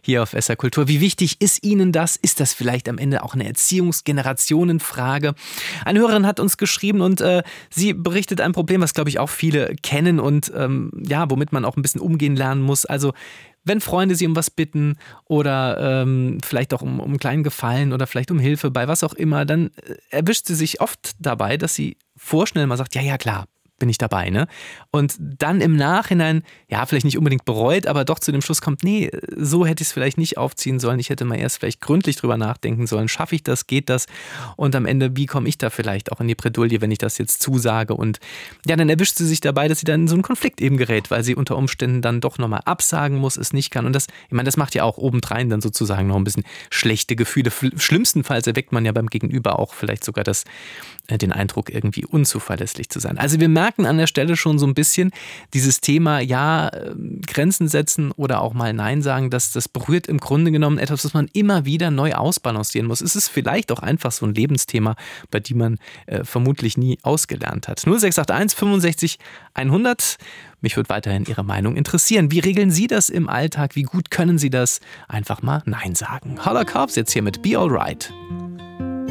hier auf SR Kultur. Wie wichtig ist Ihnen das? Ist das vielleicht am Ende auch eine Erziehungsgenerationenfrage? Eine Hörerin hat uns geschrieben und sie berichtet ein Problem, was, glaube ich, auch viele kennen und womit man auch ein bisschen umgehen lernen muss. Also wenn Freunde sie um was bitten oder vielleicht auch um einen kleinen Gefallen oder vielleicht um Hilfe bei was auch immer, dann erwischt sie sich oft dabei, dass sie vorschnell mal sagt, ja klar, bin ich dabei, ne? Und dann im Nachhinein, vielleicht nicht unbedingt bereut, aber doch zu dem Schluss kommt, nee, so hätte ich es vielleicht nicht aufziehen sollen. Ich hätte mal erst vielleicht gründlich drüber nachdenken sollen. Schaffe ich das? Geht das? Und am Ende, wie komme ich da vielleicht auch in die Bredouille, wenn ich das jetzt zusage? Und dann erwischt sie sich dabei, dass sie dann in so einen Konflikt eben gerät, weil sie unter Umständen dann doch nochmal absagen muss, es nicht kann. Und das macht ja auch obendrein dann sozusagen noch ein bisschen schlechte Gefühle. Schlimmstenfalls erweckt man ja beim Gegenüber auch vielleicht sogar den Eindruck, irgendwie unzuverlässig zu sein. Also wir merken an der Stelle schon so ein bisschen dieses Thema, Grenzen setzen oder auch mal Nein sagen, das berührt im Grunde genommen etwas, was man immer wieder neu ausbalancieren muss. Es ist vielleicht auch einfach so ein Lebensthema, bei dem man vermutlich nie ausgelernt hat. 0681 65 100. Mich würde weiterhin Ihre Meinung interessieren. Wie regeln Sie das im Alltag? Wie gut können Sie das? Einfach mal Nein sagen. Holler Corps jetzt hier mit Be Alright.